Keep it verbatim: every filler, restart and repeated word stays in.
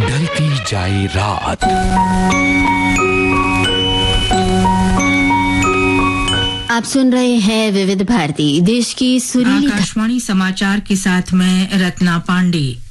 ढलती जाए रात। आप सुन रहे हैं विविध भारती, देश की सुरीली आकाशवाणी समाचार के साथ मैं रत्ना पांडे।